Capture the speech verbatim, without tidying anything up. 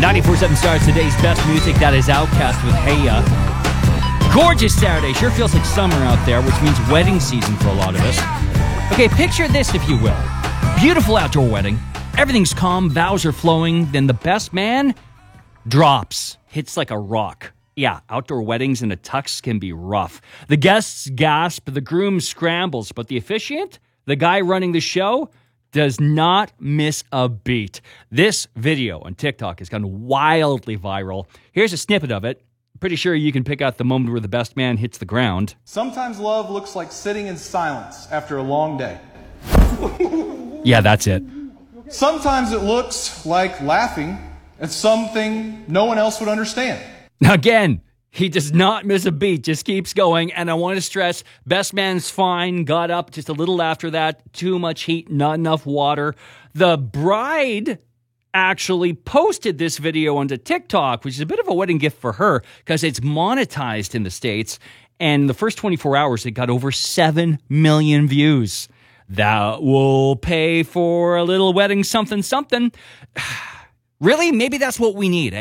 ninety-four point seven Stars, today's best music. That is Outkast with Hey Ya. Gorgeous Saturday. Sure feels like summer out there, which means wedding season for a lot of us. Okay, picture this, if you will. Beautiful outdoor wedding. Everything's calm. Vows are flowing. Then the best man drops. Hits like a rock. Yeah, outdoor weddings in a tux can be rough. The guests gasp. The groom scrambles. But the officiant, the guy running the show, does not miss a beat. This video on TikTok has gone wildly viral. Here's a snippet of it. Pretty sure you can pick out the moment where the best man hits the ground. Sometimes love looks like sitting in silence after a long day. Yeah, that's it. Sometimes it looks like laughing at something no one else would understand. Again, he does not miss a beat, just keeps going. And I want to stress, best man's fine, got up just a little after that. Too much heat, not enough water. The bride actually posted this video onto TikTok, which is a bit of a wedding gift for her because it's monetized in the States. And the first twenty-four hours, it got over seven million views. That will pay for a little wedding something something. Really? Maybe that's what we need, eh?